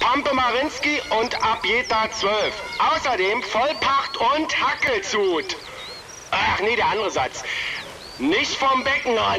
Pampe Marinski und Abjeta 12. Außerdem Vollpacht und Hackelzut. Ach nee, der andere Satz. Nicht vom Becken an.